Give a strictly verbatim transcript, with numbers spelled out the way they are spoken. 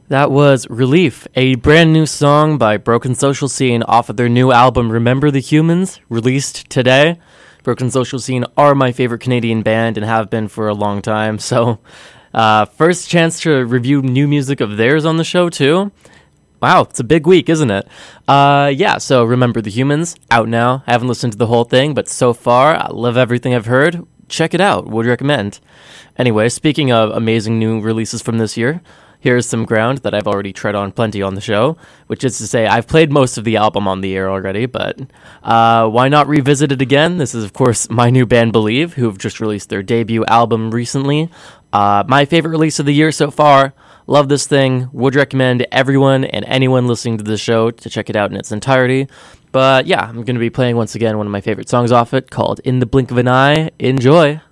That was Relief, a brand new song by Broken Social Scene off of their new album Remember the Humans, released today. Broken Social Scene are my favorite Canadian band and have been for a long time, so uh, first chance to review new music of theirs on the show too. Wow, it's a big week, isn't it? Uh, yeah, so Remember the Humans, out now. I haven't listened to the whole thing, but so far, I love everything I've heard. Check it out, would recommend. Anyway, speaking of amazing new releases from this year, here's some ground that I've already tread on plenty on the show, which is to say I've played most of the album on the air already, but uh, why not revisit it again? This is, of course, my new band Believe, who have just released their debut album recently. Uh, my favorite release of the year so far. Love this thing. Would recommend everyone and anyone listening to this show to check it out in its entirety. But yeah, I'm going to be playing once again one of my favorite songs off it called In the Blink of an Eye. Enjoy!